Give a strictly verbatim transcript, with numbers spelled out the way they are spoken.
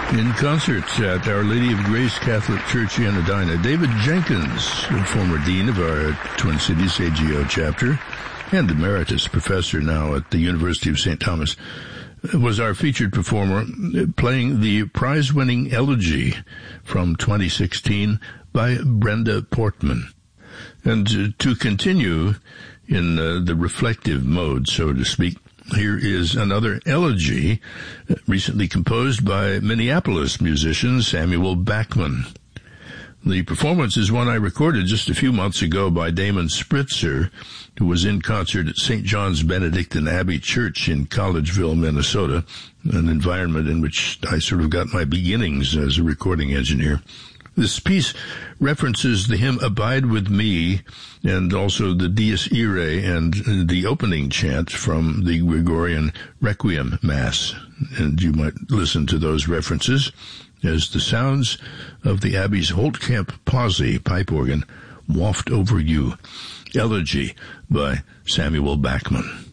In concert at Our Lady of Grace Catholic Church in Edina, David Jenkins, former dean of our Twin Cities A G O chapter and emeritus professor now at the University of Saint Thomas, was our featured performer, playing the prize-winning Elegy from twenty sixteen by Brenda Portman. And to continue in uh, the reflective mode, so to speak, here is another elegy recently composed by Minneapolis musician Samuel Bachman. The performance is one I recorded just a few months ago by Damon Spritzer, who was in concert at Saint John's Benedictine Abbey Church in Collegeville, Minnesota, an environment in which I sort of got my beginnings as a recording engineer. This piece references the hymn Abide With Me and also the Dies Irae and the opening chant from the Gregorian Requiem Mass. And you might listen to those references as the sounds of the Abbey's Holtkamp Posse pipe organ waft over you. Elegy by Samuel Bachman.